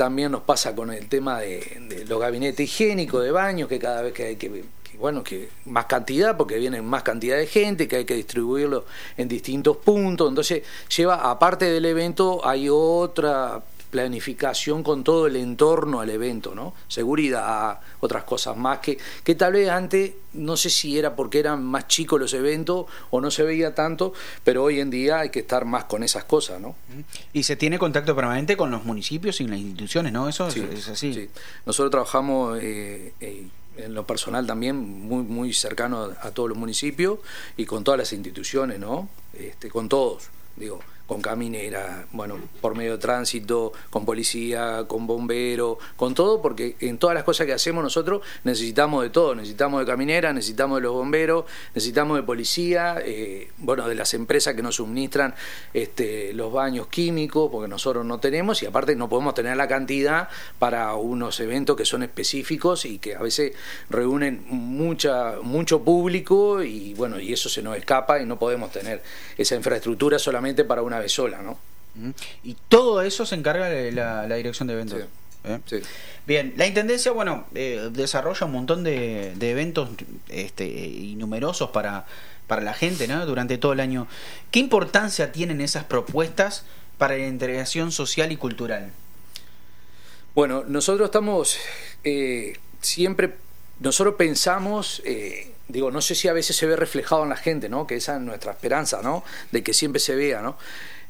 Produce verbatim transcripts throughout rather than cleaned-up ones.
también nos pasa con el tema de, de los gabinetes higiénicos, de baños, que cada vez que hay que, que, bueno, que más cantidad, porque vienen más cantidad de gente, que hay que distribuirlo en distintos puntos. Entonces, lleva, aparte del evento, hay otra planificación con todo el entorno al evento, ¿no? Seguridad, otras cosas más que, que tal vez antes, no sé si era porque eran más chicos los eventos o no se veía tanto, pero hoy en día hay que estar más con esas cosas, ¿no? Y se tiene contacto permanente con los municipios y las instituciones, ¿no? Eso sí, es, es así. Sí. Nosotros trabajamos eh, eh, en lo personal también muy, muy cercano a, a todos los municipios y con todas las instituciones, ¿no? Este, con todos, digo, con caminera, bueno, por medio de tránsito, con policía, con bombero, con todo, porque en todas las cosas que hacemos nosotros necesitamos de todo, necesitamos de caminera, necesitamos de los bomberos, necesitamos de policía, eh, bueno, de las empresas que nos suministran este, los baños químicos, porque nosotros no tenemos, y aparte no podemos tener la cantidad para unos eventos que son específicos y que a veces reúnen mucha, mucho público, y bueno, y eso se nos escapa y no podemos tener esa infraestructura solamente para una vez sola, ¿no? Y todo eso se encarga de la, la dirección de eventos. Sí. ¿Eh? Sí. Bien, la Intendencia, bueno, eh, desarrolla un montón de, de eventos este, y numerosos para, para la gente, ¿no? Durante todo el año. ¿Qué importancia tienen esas propuestas para la integración social y cultural? Bueno, nosotros estamos eh, siempre, nosotros pensamos, eh, digo, no sé si a veces se ve reflejado en la gente, ¿no? Que esa es nuestra esperanza, ¿no? De que siempre se vea, ¿no?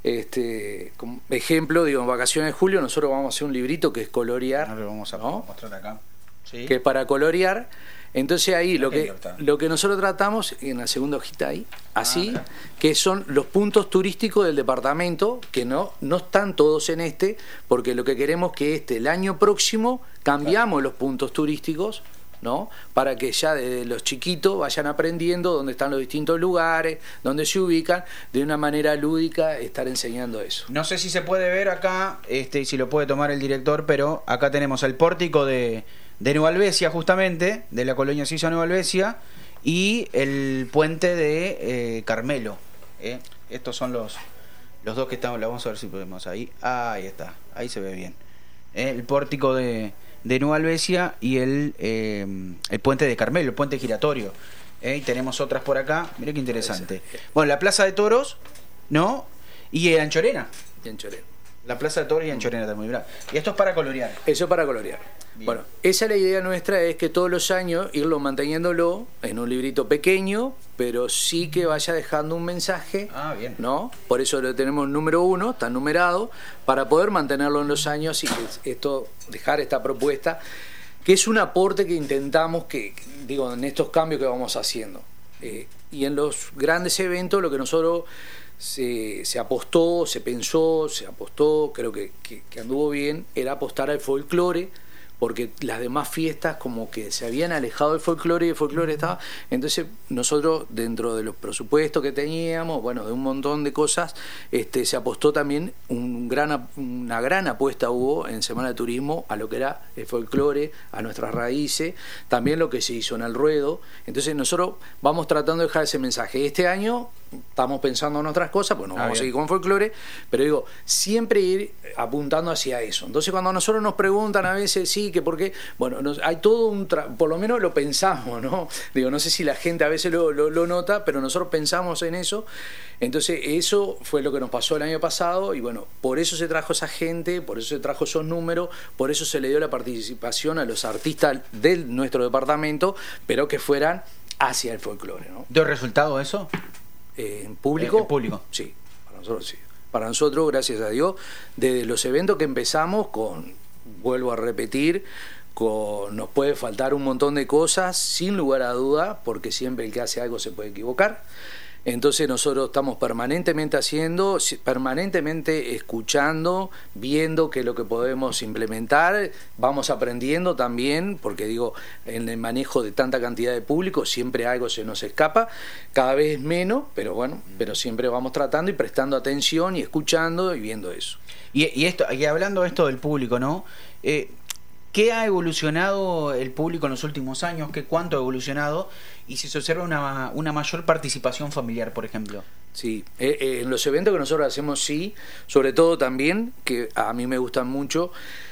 Este, como ejemplo, digo, en vacaciones de julio nosotros vamos a hacer un librito que es colorear. Ahora lo vamos a ¿no? mostrar acá. ¿Sí? Que es para colorear. Entonces ahí lo que, está. lo que nosotros tratamos, en la segunda hojita ahí, así, Ah, que son los puntos turísticos del departamento, que no, no están todos en este, porque lo que queremos que este, el año próximo, cambiamos claro. los puntos turísticos, ¿no? Para que ya desde los chiquitos vayan aprendiendo dónde están los distintos lugares, dónde se ubican, de una manera lúdica estar enseñando eso. No sé si se puede ver acá, este, y si lo puede tomar el director, pero acá tenemos el pórtico de, de Nueva Albesia, justamente, de la colonia Suiza Nueva Albesia, y el puente de eh, Carmelo. ¿eh? Estos son los, los dos que estamos, la vamos a ver si podemos ahí. Ah, ahí está, ahí se ve bien. ¿eh? El pórtico de de Nueva Albesia y el, eh, el puente de Carmelo, el puente giratorio. ¿eh? Y tenemos otras por acá, mira qué interesante. Bueno, la Plaza de Toros, ¿no? Y Anchorena. Y Anchorena. La Plaza de Toros y Anchorena también, mirá. Y esto es para colorear. Eso es para colorear. Bien. Bueno, esa es la idea nuestra, es que todos los años irlo manteniéndolo en un librito pequeño, pero sí que vaya dejando un mensaje. Ah, bien. ¿No? Por eso lo tenemos número uno, está numerado, para poder mantenerlo en los años y que esto, dejar esta propuesta, que es un aporte que intentamos que, digo, en estos cambios que vamos haciendo. Eh, y en los grandes eventos, lo que nosotros se, se apostó, se pensó, se apostó, creo que, que, que anduvo bien, era apostar al folclore, porque las demás fiestas como que se habían alejado del folclore y el folclore estaba. Entonces nosotros, dentro de los presupuestos que teníamos, bueno, de un montón de cosas, este, se apostó también un gran, una gran apuesta hubo en Semana de Turismo a lo que era el folclore, a nuestras raíces, también lo que se hizo en el ruedo. Entonces nosotros vamos tratando de dejar ese mensaje. Este año estamos pensando en otras cosas, pues no ah, vamos bien. a seguir con folclore, pero digo, siempre ir apuntando hacia eso. Entonces cuando a nosotros nos preguntan a veces, sí, que por qué, bueno, nos, hay todo un, tra por lo menos lo pensamos, ¿no? Digo, no sé si la gente a veces lo, lo, lo nota, pero nosotros pensamos en eso. Entonces eso fue lo que nos pasó el año pasado y bueno, por eso se trajo esa gente, por eso se trajo esos números, por eso se le dio la participación a los artistas de nuestro departamento, pero que fueran hacia el folclore, ¿no? ¿Dio resultado eso? Eh, ¿En público? ¿En público? Sí, para nosotros sí. Para nosotros, gracias a Dios, desde los eventos que empezamos con, vuelvo a repetir, con, nos puede faltar un montón de cosas, sin lugar a duda, porque siempre el que hace algo se puede equivocar. Entonces nosotros estamos permanentemente haciendo, permanentemente escuchando, viendo qué es lo que podemos implementar, vamos aprendiendo también, porque digo, en el manejo de tanta cantidad de público siempre algo se nos escapa, cada vez menos, pero bueno, pero siempre vamos tratando y prestando atención y escuchando y viendo eso. Y, y esto, y hablando de esto del público, ¿no? Eh, ¿Qué ha evolucionado el público en los últimos años? ¿Qué cuánto ha evolucionado? Y si se observa una, una mayor participación familiar, por ejemplo. Sí, eh, eh, en los eventos que nosotros hacemos sí, sobre todo también, que a mí me gustan mucho,